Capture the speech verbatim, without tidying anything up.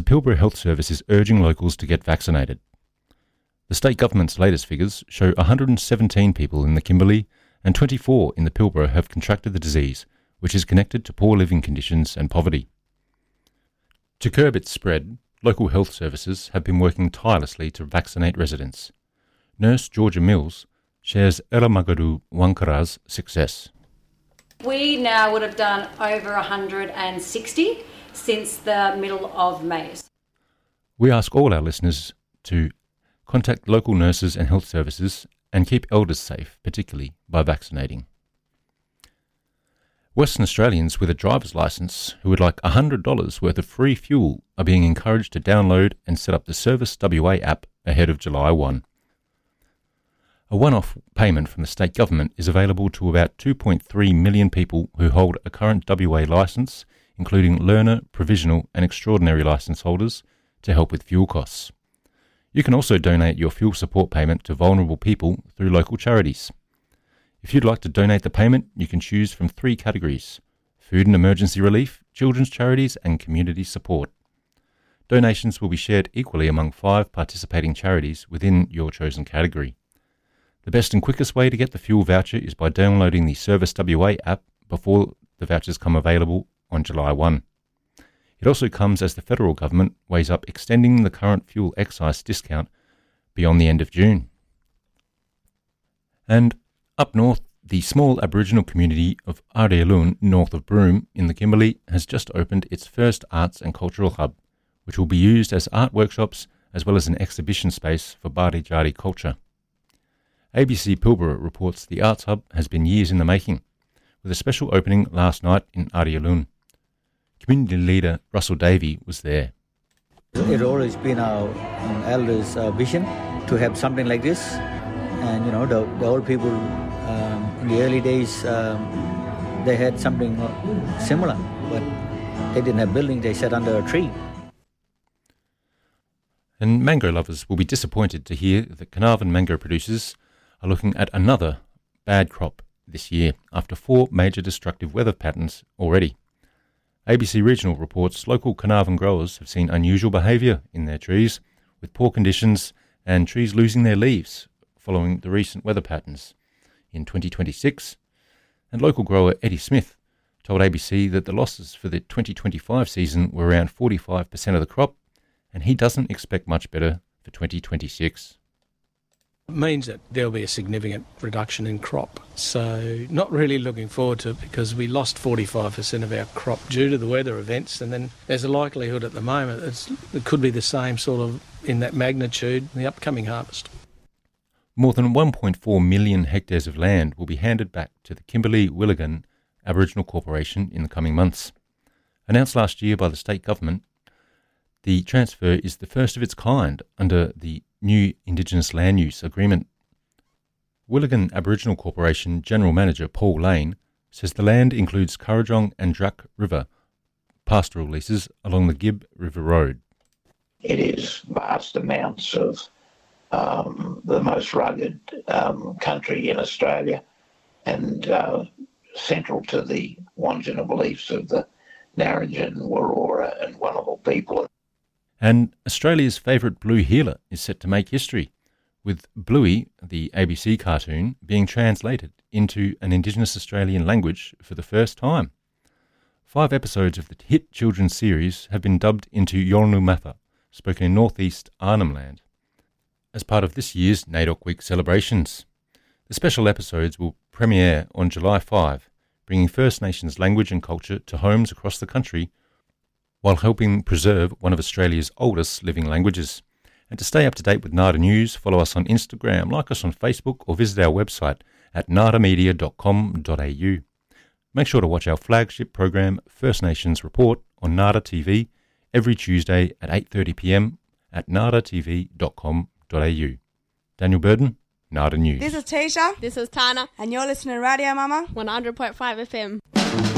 Pilbara Health Service is urging locals to get vaccinated. The state government's latest figures show one hundred seventeen people in the Kimberley and twenty-four in the Pilbara have contracted the disease, which is connected to poor living conditions and poverty. To curb its spread, local health services have been working tirelessly to vaccinate residents. Nurse Georgia Mills shares Eramagaru Wankara's success. We now would have done over one hundred sixty since the middle of May. We ask all our listeners to contact local nurses and health services and keep elders safe, particularly by vaccinating. Western Australians with a driver's licence who would like one hundred dollars worth of free fuel are being encouraged to download and set up the Service W A app ahead of July first. A one-off payment from the state government is available to about two point three million people who hold a current W A licence, including learner, provisional and extraordinary licence holders, to help with fuel costs. You can also donate your fuel support payment to vulnerable people through local charities. If you'd like to donate the payment, you can choose from three categories: food and emergency relief, children's charities and community support. Donations will be shared equally among five participating charities within your chosen category. The best and quickest way to get the fuel voucher is by downloading the Service W A app before the vouchers come available on July first. It also comes as the federal government weighs up extending the current fuel excise discount beyond the end of June. And up north, the small Aboriginal community of Arialun, north of Broome in the Kimberley, has just opened its first arts and cultural hub, which will be used as art workshops as well as an exhibition space for Barri-Jari culture. A B C Pilbara reports the Arts Hub has been years in the making, with a special opening last night in Arialun. Community leader Russell Davey was there. It's always been our elders' uh, vision to have something like this. And, you know, the, the old people um, in the early days, um, they had something similar, but they didn't have buildings, they sat under a tree. And mango lovers will be disappointed to hear that Carnarvon mango producers are looking at another bad crop this year after four major destructive weather patterns already. A B C Regional reports local Carnarvon growers have seen unusual behaviour in their trees, with poor conditions and trees losing their leaves following the recent weather patterns in twenty twenty-six. And local grower Eddie Smith told A B C that the losses for the twenty twenty-five season were around forty-five percent of the crop, and he doesn't expect much better for twenty twenty-six. It means that there'll be a significant reduction in crop. So not really looking forward to it because we lost forty-five percent of our crop due to the weather events, and then there's a likelihood at the moment it's, it could be the same sort of in that magnitude in the upcoming harvest. More than one point four million hectares of land will be handed back to the Kimberley-Willigan Aboriginal Corporation in the coming months. Announced last year by the state government, the transfer is the first of its kind under the new Indigenous Land Use Agreement. Willigan Aboriginal Corporation General Manager Paul Lane says the land includes Currajong and Drac River pastoral leases along the Gibb River Road. It is vast amounts of um, the most rugged um, country in Australia and uh, central to the Wandjina beliefs of the Narrabeen, Wurrura and Wullabal people. And Australia's favourite blue heeler is set to make history, with Bluey, the A B C cartoon, being translated into an Indigenous Australian language for the first time. Five episodes of the hit children's series have been dubbed into Yolngu Matha, spoken in northeast Arnhem Land, as part of this year's NAIDOC Week celebrations. The special episodes will premiere on July fifth, bringing First Nations language and culture to homes across the country while helping preserve one of Australia's oldest living languages. And to stay up to date with Nada News, follow us on Instagram, like us on Facebook, or visit our website at nada media dot com dot a u. Make sure to watch our flagship program, First Nations Report, on Nada T V every Tuesday at eight thirty p m at nada t v dot com dot a u. Daniel Burden, Nada News. This is Tasha. This is Tana. And you're listening to Radio Mama one hundred point five F M.